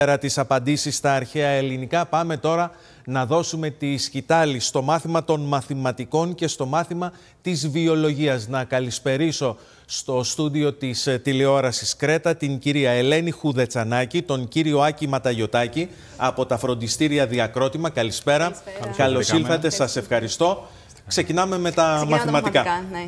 Πέρα τις απαντήσεις στα αρχαία ελληνικά, πάμε τώρα να δώσουμε τη σκητάλη στο μάθημα των μαθηματικών και στο μάθημα της βιολογίας. Να καλησπερίσω στο στούντιο της τηλεόρασης Κρέτα την κυρία Ελένη Χουδετσανάκη, τον κύριο Άκη Ματαγιωτάκη από τα φροντιστήρια Διακρότημα. Καλησπέρα. Καλώς ήλθατε, σας ευχαριστώ. Ξεκινάμε με τα μαθηματικά. Ναι.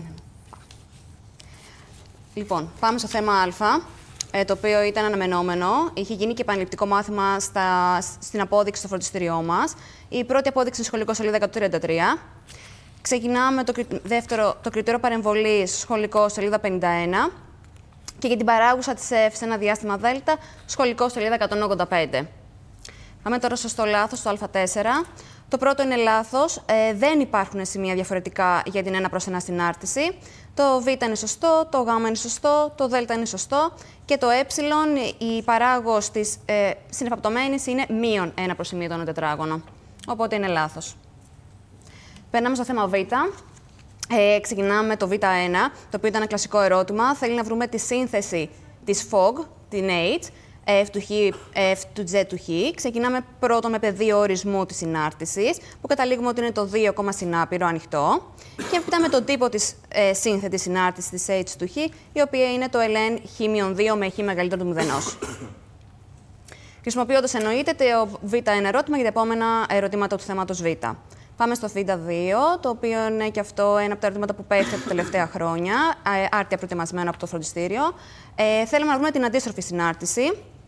Λοιπόν, πάμε στο θέμα Α, το οποίο ήταν αναμενόμενο. Είχε γίνει και επαναληπτικό μάθημα στην απόδειξη στο φροντιστήριό μας. Η πρώτη απόδειξη είναι σχολικό σελίδα 133. Ξεκινάμε το κριτήριο παρεμβολής σχολικό σελίδα 51. Και για την παράγουσα της F σε ένα διάστημα Δ, σχολικό σελίδα 185. Πάμε τώρα στο λάθος, στο Α4. Το πρώτο είναι λάθος. Δεν υπάρχουν σημεία διαφορετικά για την 1/1 συνάρτηση. Το Β είναι σωστό, το Γ είναι σωστό, το Δ είναι σωστό και το Ε, η παράγωγος της συνεφαπτωμένης, είναι μείον 1/1 τον τετράγωνο. Οπότε είναι λάθος. Περνάμε στο θέμα Β. Ξεκινάμε με το Β1, το οποίο ήταν ένα κλασικό ερώτημα. Θέλει να βρούμε τη σύνθεση της FOG, την H, F του Χ, F του G του Χ. Ξεκινάμε πρώτον με πεδίο ορισμού της συνάρτησης, που καταλήγουμε ότι είναι το 2, συνάπηρο ανοιχτό. Και έπειτα με τον τύπο της σύνθετης συνάρτησης της H του Χ, η οποία είναι το ln Χ-2 με Χ μεγαλύτερο του 0. Χρησιμοποιώντας εννοείται το Β1 ερώτημα για τα επόμενα ερωτήματα του θέματος Β. Πάμε στο Β2, το οποίο είναι και αυτό ένα από τα ερωτήματα που πέφτει τα τελευταία χρόνια, άρτια προετοιμασμένο από το φροντιστήριο. Θέλουμε να βρούμε την αντίστροφη συνάρτηση.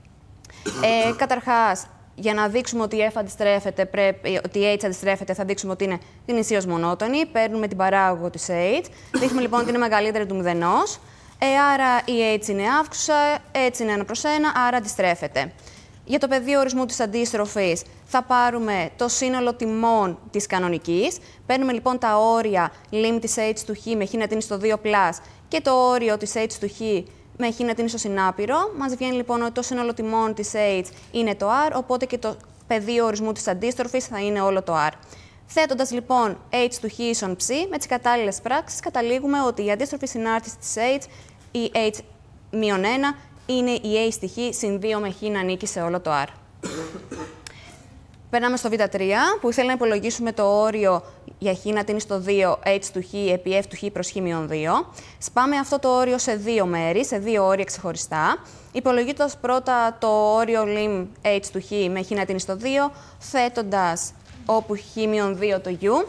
Καταρχάς, για να δείξουμε ότι η F αντιστρέφεται, ότι η H αντιστρέφεται, θα δείξουμε ότι είναι γνησίως μονότονη. Παίρνουμε την παράγωγο της H. Δείχνουμε λοιπόν ότι είναι μεγαλύτερη του 0. Άρα η H είναι αύξουσα, H είναι 1/1, άρα αντιστρέφεται. Για το πεδίο ορισμού της αντίστροφης θα πάρουμε το σύνολο τιμών της κανονικής. Παίρνουμε λοιπόν τα όρια λιμ της H του Χ με Χ να τίνει στο 2+, και το όριο της H του Χ με Χ να τίνει στο συνάπηρο. Μας βγαίνει λοιπόν ότι το σύνολο τιμών της H είναι το R, οπότε και το πεδίο ορισμού της αντίστροφης θα είναι όλο το R. Θέτοντας λοιπόν H του Χ ίσον ψ, με τις κατάλληλες πράξεις καταλήγουμε ότι η αντίστροφη συνάρτηση της H, η H-1, είναι η H στη Χ συν 2 με Χ να ανήκει σε όλο το R. Περνάμε στο Β3, που θέλει να υπολογίσουμε το όριο για Χ να τίνει στο 2, H του Χ επί F του Χ προς Χ-2. Σπάμε αυτό το όριο σε δύο μέρη, σε δύο όρια ξεχωριστά. Υπολογίζοντας πρώτα το όριο λιμ H του Χ με Χ να τίνει στο 2, θέτοντας όπου Χ-2 το U.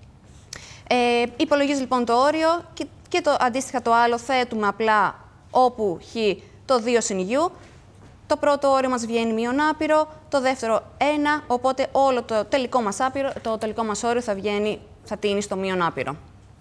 Υπολογίζει λοιπόν το όριο και το αντίστοιχα το άλλο θέτουμε απλά όπου Χ το 2 συν U. Το πρώτο όριο μας βγαίνει μείον άπειρο, το δεύτερο 1, οπότε όλο το τελικό μας όριο θα τίνει στο μείον άπειρο.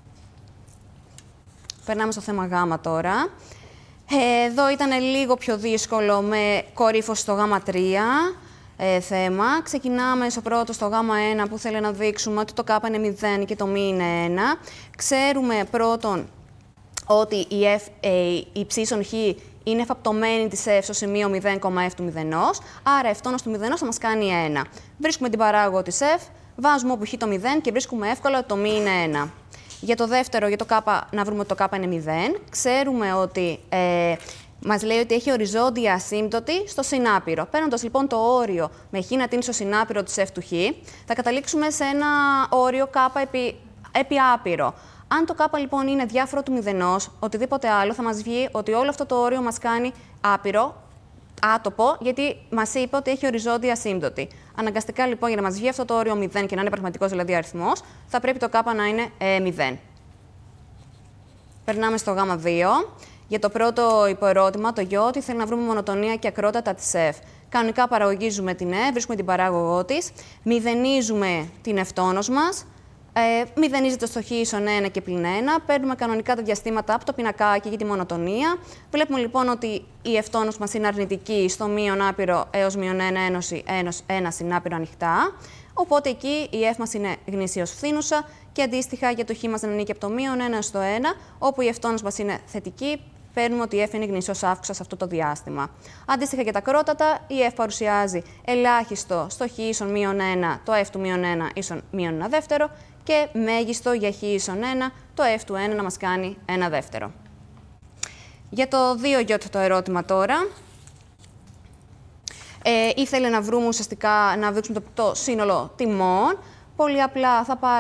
Περνάμε στο θέμα Γ τώρα. Εδώ ήταν λίγο πιο δύσκολο με κορύφωση στο Γ3 θέμα. Ξεκινάμε στο πρώτο, στο Γ1, που θέλει να δείξουμε ότι το Κ είναι 0 και το μ είναι 1. Ξέρουμε πρώτον ότι η ψ ίσον Χ είναι εφαπτωμένη της F στο σημείο 0,f του 0, άρα ευτόνος του 0 θα μας κάνει 1. Βρίσκουμε την παράγωγο της F, βάζουμε όπου Χ το 0 και βρίσκουμε εύκολα ότι το μ είναι 1. Για το δεύτερο, για το K, να βρούμε ότι το K είναι 0. Ξέρουμε ότι μας λέει ότι έχει οριζόντια ασύμπτωτη στο συνάπηρο. Παίρνοντας λοιπόν το όριο με Χ να τίνει στο συνάπηρο της F του Χ, θα καταλήξουμε σε ένα όριο K επί άπειρο. Αν το K λοιπόν είναι διάφορο του 0, οτιδήποτε άλλο, θα μας βγει ότι όλο αυτό το όριο μας κάνει άπειρο, άτοπο, γιατί μας είπε ότι έχει οριζόντια ασύμπτωτη. Αναγκαστικά λοιπόν, για να μας βγει αυτό το όριο 0 και να είναι πραγματικός δηλαδή αριθμός, θα πρέπει το K να είναι 0. Περνάμε στο Γ2. Για το πρώτο υποερώτημα, το γιώτη θέλει να βρούμε μονοτονία και ακρότητα της F. Κανονικά παραγωγίζουμε την F, βρίσκουμε την παράγωγό της, μηδενίζουμε την ευτόνος μας. Μηδενίζεται στο Χ ίσον 1 και πλην 1. Παίρνουμε κανονικά τα διαστήματα από το πινακάκι για τη μονοτονία. Βλέπουμε λοιπόν ότι η ευτόνος μας είναι αρνητική στο μείον άπειρο έως μείον 1 ένωση 1 συνάπειρο ανοιχτά. Οπότε εκεί η F μας είναι γνησίως φθήνουσα και αντίστοιχα για το Χ μας να ανήκει από το μείον 1 στο 1, όπου η ευτόνος μας είναι θετική. Παίρνουμε ότι η F είναι γνησίως αύξουσα σε αυτό το διάστημα. Αντίστοιχα για τα κρότατα, η F παρουσιάζει ελάχιστο στο Χ ίσον μείον 1, το F του μείον 1 ίσον μείον 1 δεύτερο, και μέγιστο για Χ ίσον 1, το F του 1 να μας κάνει 1 δεύτερο. Για το 2Ι το ερώτημα τώρα. Ήθελε να βρούμε ουσιαστικά να δείξουμε το σύνολο τιμών. Πολύ απλά θα πάρουμε